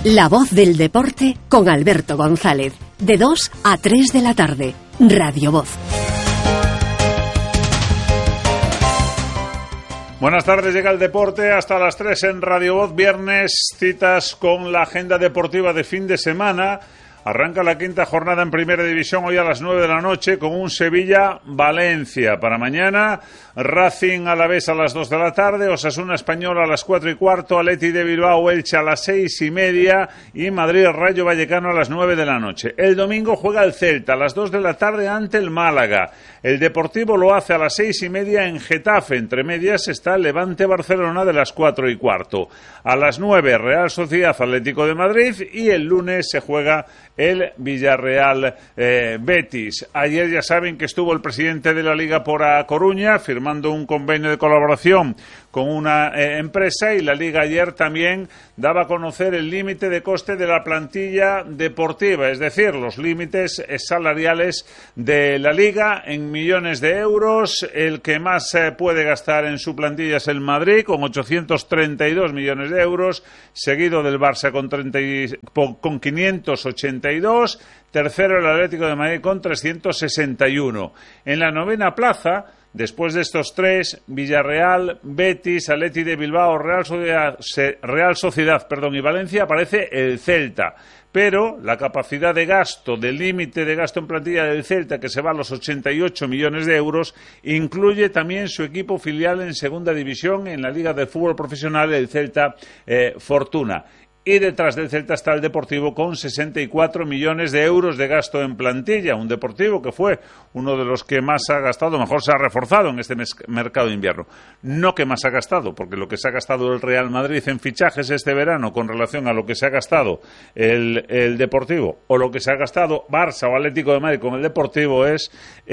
La voz del deporte con Alberto González. De 2 a 3 de la tarde. Radio Voz. Buenas tardes, llega el deporte hasta las 3 en Radio Voz. Viernes, citas con la agenda deportiva de fin de semana. Arranca la quinta jornada en Primera División hoy a las 9 de la noche con un Sevilla-Valencia. Para mañana, Racing Alavés a las 2 de la tarde, Osasuna Español a las 4 y cuarto, Athletic de Bilbao Elche a las 6 y media y Madrid Rayo Vallecano a las 9 de la noche. El domingo juega el Celta a las 2 de la tarde ante el Málaga. El Deportivo lo hace a las 6 y media en Getafe. Entre medias está el Levante Barcelona de las 4 y cuarto. A las 9, Real Sociedad Atlético de Madrid y el lunes se juega el Villarreal Betis. Ayer ya saben que estuvo el presidente de la Liga por A Coruña firmando un convenio de colaboración con una empresa, y la Liga ayer también daba a conocer el límite de coste de la plantilla deportiva, es decir, los límites salariales de la Liga en millones de euros. El que más puede gastar en su plantilla es el Madrid, con 832 millones de euros, seguido del Barça con 582, tercero el Atlético de Madrid con 361. En la novena plaza, después de estos tres, Villarreal, Betis, Athletic de Bilbao, Real Sociedad y Valencia, aparece el Celta. Pero la capacidad de gasto, del límite de gasto en plantilla del Celta, que se va a los 88 millones de euros, incluye también su equipo filial en segunda división en la Liga de Fútbol Profesional, el Celta Fortuna. Y detrás del Celta está el Deportivo con 64 millones de euros de gasto en plantilla. Un Deportivo que fue uno de los que más ha gastado, mejor se ha reforzado en este mercado de invierno. No que más ha gastado, porque lo que se ha gastado el Real Madrid en fichajes este verano con relación a lo que se ha gastado el Deportivo, o lo que se ha gastado Barça o Atlético de Madrid con el Deportivo, es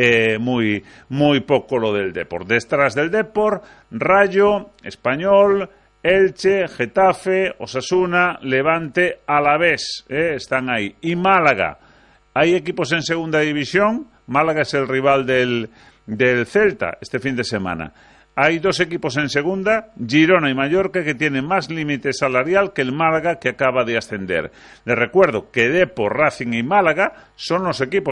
muy poco lo del Depor. Detrás del Depor, Rayo, Español, Elche, Getafe, Osasuna, Levante, Alavés, están ahí. Y Málaga. Hay equipos en segunda división. Málaga es el rival del Celta este fin de semana. Hay dos equipos en segunda, Girona y Mallorca, que tienen más límite salarial que el Málaga, que acaba de ascender. Les recuerdo que Depor, Racing y Málaga son los equipos